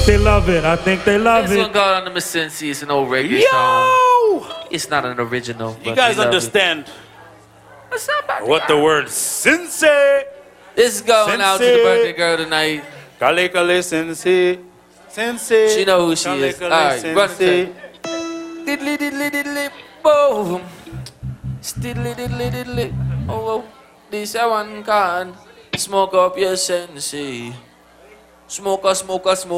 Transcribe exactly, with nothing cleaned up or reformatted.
they love it. I think they love This it. one got on the Sensi. It's an old reggae Yo! song. It's not an original. You but guys we love it. understand What's up, baby what the girl? word sensei? This is going out to the Sensei. birthday girl tonight. Kale kale sensei. Sensei. She know who she Kale is. kale Alright, run it. sensei. Diddly diddly diddly boom. Stiddly diddly diddly. Oh, oh. This a one can smoke up your Sensi. Smoke a smoke a smoke.